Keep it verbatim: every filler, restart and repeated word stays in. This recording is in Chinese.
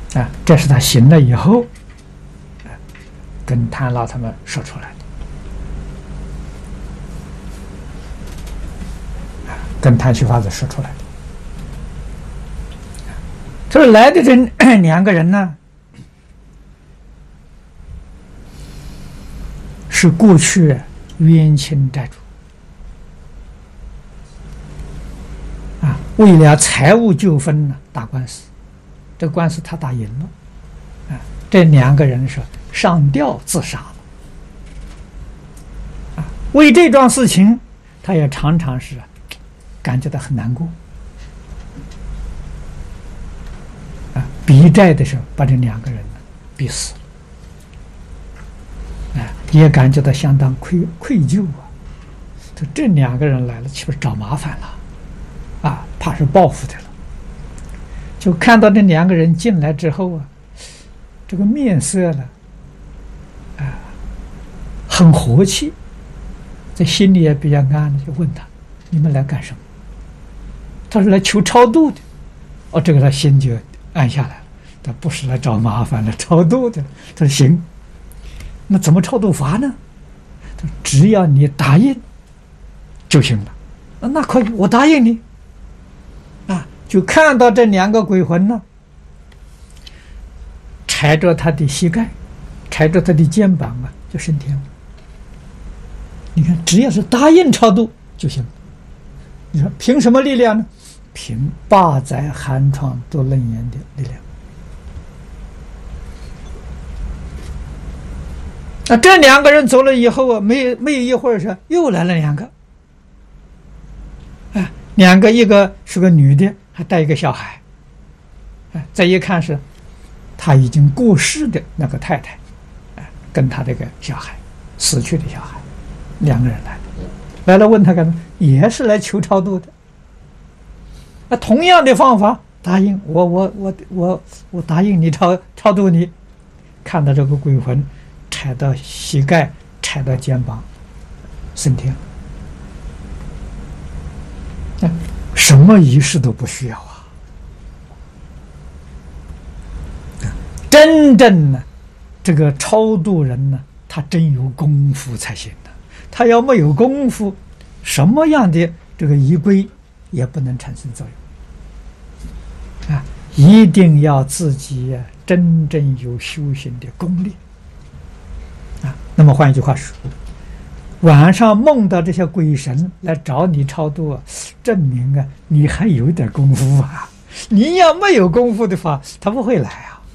啊，这是他醒了以后，啊，跟谭老他们说出来的，啊，跟谭旭法子说出来的。这来的这两个人呢，是过去冤亲债主，啊，为了财务纠纷呢打官司，这个官司他打赢了，啊，这两个人是上吊自杀了，啊，为这桩事情，他也常常是感觉到很难过，啊，逼债的时候把这两个人呢逼死了。也感觉到相当愧愧疚啊！这这两个人来了，岂不是找麻烦了？啊，怕是报复的了。就看到这两个人进来之后啊，这个面色呢，啊，很和气，这心里也比较安的，就问他：“你们来干什么？”他说：“来求超度的。”哦，这个他心就安下来了。他不是来找麻烦，来超度的。他说：“行。”那怎么超度法呢？只要你答应就行了。那可以，我答应你。啊，就看到这两个鬼魂呢，踩着他的膝盖，踩着他的肩膀啊，就升天了。你看，只要是答应超度就行了。你说凭什么力量呢？凭八载寒窗多楞严的力量。那这两个人走了以后啊，没没有一会儿是又来了两个，哎，两个一个是个女的，还带一个小孩，哎，再一看是他已经过世的那个太太，哎，跟他这个小孩死去的小孩，两个人来了，来了问他干嘛？也是来求超度的。那同样的方法，答应我，我我我我答应你超超度你，看到这个鬼魂。踩到膝盖，踩到肩膀，升天。啊，什么仪式都不需要啊！真正呢，这个超度人呢，他真有功夫才行的。他要没有功夫，什么样的这个仪规也不能产生作用。啊，一定要自己啊，真正有修行的功力。啊，那么换一句话说，晚上梦到这些鬼神来找你超度啊，证明啊你还有点功夫啊。你要没有功夫的话，他不会来啊。